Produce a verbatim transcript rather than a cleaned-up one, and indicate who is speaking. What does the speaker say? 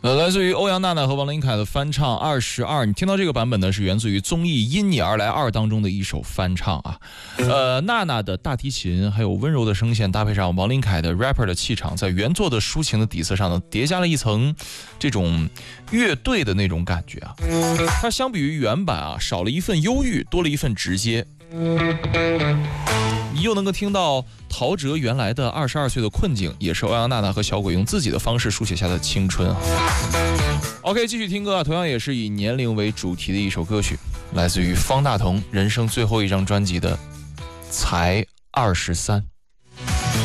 Speaker 1: 呃，来自于欧阳娜娜和王琳凯的翻唱《二十二》，你听到这个版本呢，是源自于综艺《因你而来二》当中的一首翻唱啊。呃，娜娜的大提琴还有温柔的声线，搭配上王琳凯的 rapper 的气场，在原作的抒情的底色上呢，叠加了一层这种乐队的那种感觉啊。它相比于原版啊，少了一份忧郁，多了一份直接。你又能够听到陶喆原来的二十二岁的困境，也是欧阳娜娜和小鬼用自己的方式书写下的青春啊。OK， 继续听歌啊，同样也是以年龄为主题的一首歌曲，来自于方大同人生最后一张专辑的《才二十三》。